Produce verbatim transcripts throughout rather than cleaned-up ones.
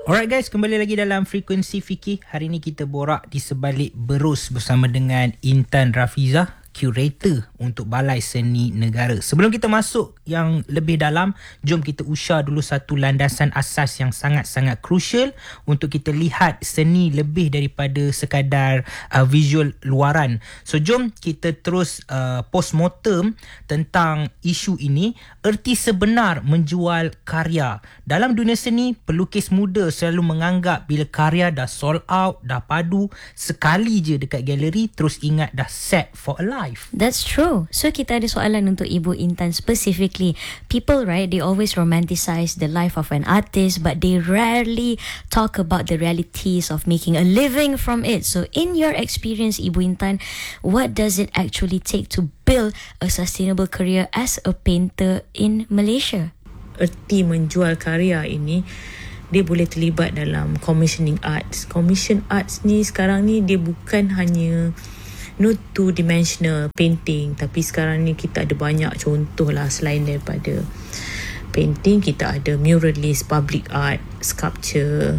Alright guys, kembali lagi dalam Frekuensi Fikir. Hari ni kita borak di sebalik berus bersama dengan Intan Rafizah, curator untuk Balai Seni Negara. Sebelum kita masuk yang lebih dalam, jom kita usah dulu satu landasan asas yang sangat-sangat crucial untuk kita lihat seni lebih daripada sekadar uh, visual luaran. So jom kita terus uh, postmortem tentang isu ini. Erti sebenar menjual karya. Dalam dunia seni, pelukis muda selalu menganggap bila karya dah sold out, dah padu, sekali je dekat galeri, terus ingat dah set for a life. That's true. So kita ada soalan untuk Ibu Intan specifically. People, right, they always romanticize the life of an artist, but they rarely talk about the realities of making a living from it. So in your experience, Ibu Intan, what does it actually take to build a sustainable career as a painter in Malaysia? Erti menjual karya ini, dia boleh terlibat dalam commissioning arts. Commission arts ni sekarang ni dia bukan hanya no two dimensional painting, tapi sekarang ni kita ada banyak contoh lah. Selain daripada painting, kita ada muralist, public art, sculpture,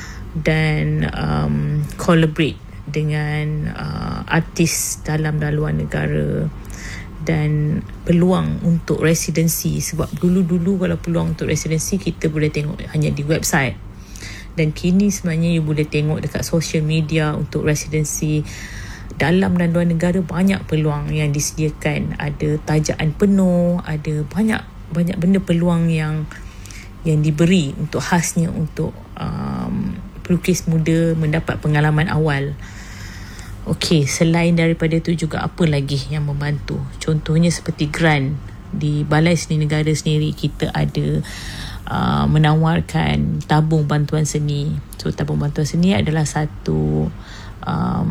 dan um, collaborate dengan uh, artis dalam dan luar negara. Dan peluang untuk residency, sebab dulu-dulu kalau peluang untuk residency kita boleh tengok hanya di website, dan kini sebenarnya you boleh tengok dekat social media untuk residency dalam dan luar negara. Banyak peluang yang disediakan, ada tajaan penuh, ada banyak banyak benda peluang yang yang diberi untuk khasnya untuk um, pelukis muda mendapat pengalaman awal. Okey, selain daripada itu juga apa lagi yang membantu? Contohnya seperti grant di Balai Seni Negara sendiri, kita ada uh, menawarkan tabung bantuan seni. So tabung bantuan seni adalah satu um,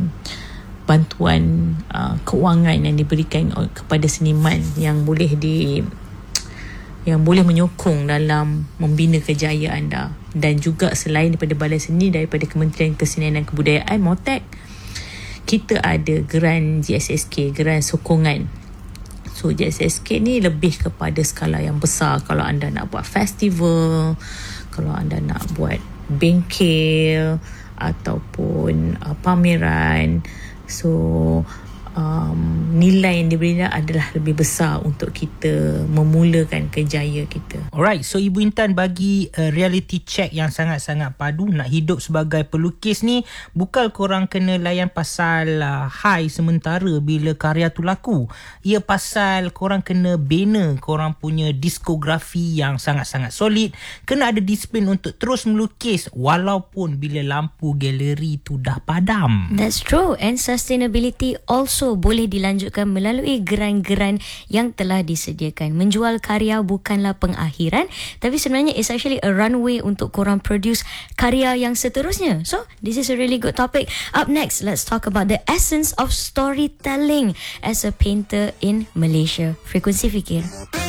bantuan uh, keuangan yang diberikan kepada seniman yang boleh di yang boleh menyokong dalam membina kerjaya anda. Dan juga selain daripada Balai Seni, daripada Kementerian Kesenian dan Kebudayaan MOTAK, kita ada grant G S S K, grant sokongan. So G S S K ni lebih kepada skala yang besar. Kalau anda nak buat festival, kalau anda nak buat bengkel ataupun uh, pameran, so um, nilai yang diberi adalah lebih besar untuk kita memulakan kerjaya kita. Alright, so Ibu Intan bagi uh, reality check yang sangat-sangat padu. Nak hidup sebagai pelukis ni, bukan korang kena layan pasal uh, high sementara bila karya tu laku. Ia pasal korang kena bina korang punya diskografi yang sangat-sangat solid. Kena ada disiplin untuk terus melukis walaupun bila lampu galeri tu dah padam. That's true. And sustainability also boleh dilanjutkan melalui geran-geran yang telah disediakan. Menjual karya bukanlah pengakhiran, tapi sebenarnya it's actually a runway untuk korang produce karya yang seterusnya. So this is a really good topic. Up next, let's talk about the essence of storytelling as a painter in Malaysia. Frekuensi Fikir.